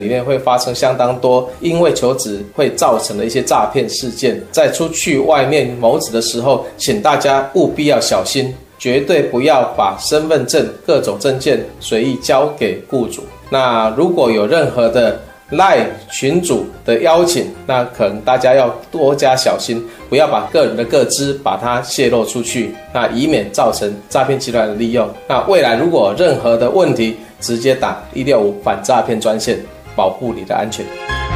里面会发生相当多因为求职会造成的一些诈骗事件。在出去外面谋职的时候，请大家务必要小心，绝对不要把身份证各种证件随意交给雇主。那如果有任何的LINE 群组的邀请，那可能大家要多加小心，不要把个人的个资把它泄露出去，那以免造成诈骗集团的利用。那未来如果有任何的问题，直接打165反诈骗专线，保护你的安全。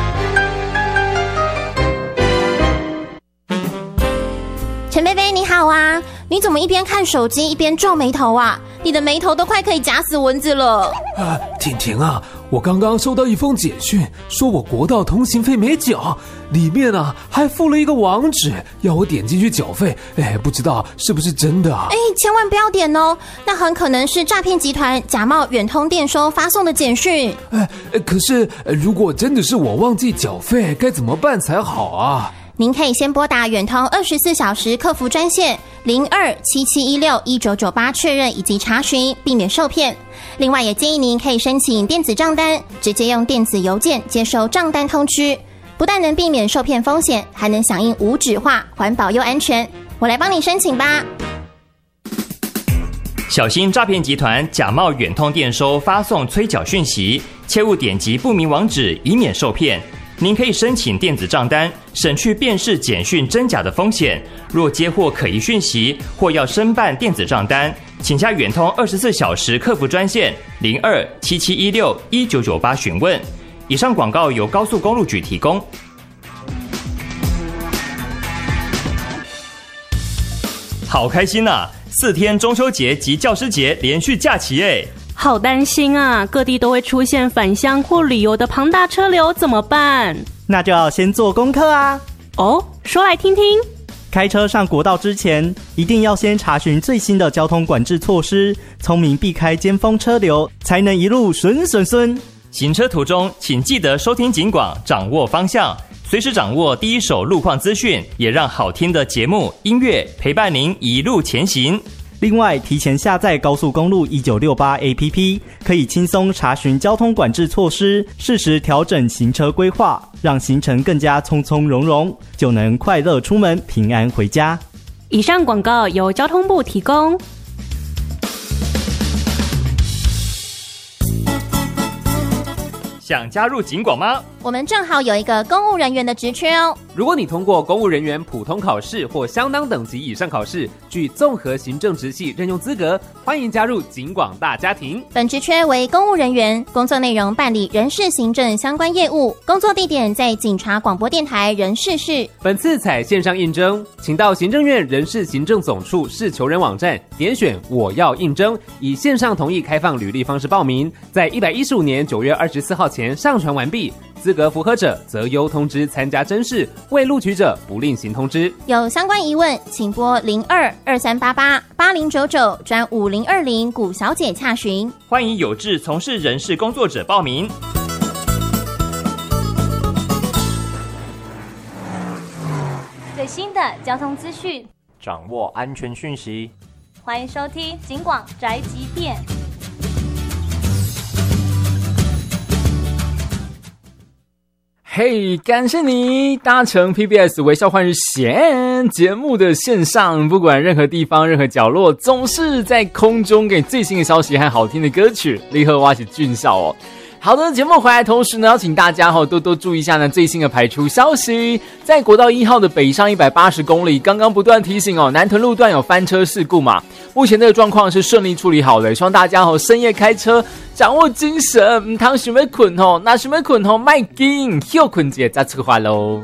陈贝贝你好啊，你怎么一边看手机一边皱眉头啊？你的眉头都快可以夹死蚊子了。 婷婷啊，我刚刚收到一封简讯，说我国道通行费没缴，里面还附了一个网址，要我点进去缴费。不知道是不是真的啊？ 千万不要点哦，那很可能是诈骗集团假冒远通电收发送的简讯。 可是如果真的是我忘记缴费，该怎么办才好啊？ 您可以先拨打远通24小时客服专线0277161998确认以及查询，避免受骗。另外也建议您可以申请电子账单，直接用电子邮件接收账单通知，不但能避免受骗风险，还能响应无纸化，环保又安全。我来帮你申请吧。 小心诈骗集团假冒远通电收发送催缴讯息，切勿点击不明网址，以免受骗。您可以申请电子账单，省去辨识简讯真假的风险。若接获可疑讯息或要申办电子账单，请加远通24小时客服专线0277161998询问。以上广告由高速公路局提供。好开心啊！4天中秋节及教师节连续假期耶！ 好担心啊，各地都会出现返乡或旅游的庞大车流，怎么办？ 那就要先做功课啊。 说来听听。 开车上国道之前，一定要先查询最新的交通管制措施，聪明避开尖峰车流，才能一路顺。 行车途中，请记得收听警广，掌握方向，随时掌握第一手路况资讯，也让好听的节目、音乐陪伴您一路前行。 另外，提前下载高速公路1968 APP， 可以轻松查询交通管制措施，适时调整行车规划，让行程更加从从容容，就能快乐出门，平安回家。 以上广告由交通部提供。 想加入警广吗？ 我们正好有一个公务人员的职缺哦。 如果你通过公务人员普通考试或相当等级以上考试，具综合行政职系任用资格，欢迎加入警广大家庭。 本职缺为公务人员，工作内容办理人事行政相关业务，工作地点在警察广播电台人事室。 本次采线上应征，请到行政院人事行政总处市求人网站点选我要应征，以线上同意开放履历方式报名，在115年9月24号前上传完毕。资格符合者则优通知参加甄试，未录取者不另行通知。 有相关疑问，请拨0223888099转5020古小姐洽询。 欢迎有志从事人事工作者报名。 最新的交通资讯， 掌握安全讯息。 欢迎收听警广宅急便。 嘿，感谢你搭乘 PBS 微笑换日线节目的线上，不管任何地方任何角落，总是在空中给最新的消息和好听的歌曲，立刻挖起俊笑哦。好的，节目回来同时呢，要请大家多多注意一下呢最新的排除消息。在国道1号的北上180公里，刚刚不断提醒南屯路段有翻车事故嘛，目前这个状况是顺利处理好了，希望大家深夜开车掌握精神，唔通想要困那想要困卖紧，休困一下再出发咯。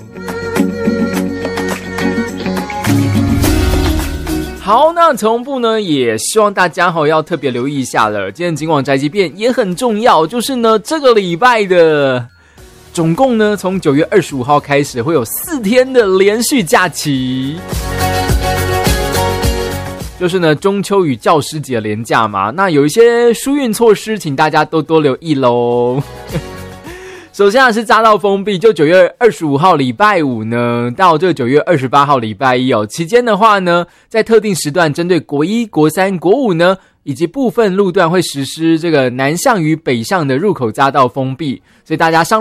好，那同步呢，也希望大家要特别留意一下了。今天警广宅急便也很重要，就是呢这个礼拜的总共呢从9月25号开始会有4天的连续假期，就是呢中秋与教师节连假嘛。那有一些疏运措施，请大家多多留意咯。首先是匝道封闭，就9月25号礼拜五呢到这9月28号礼拜一期间的话呢，在特定时段针对国1、国3、国5呢以及部分路段会实施这个南向与北向的入口匝道封闭，所以大家上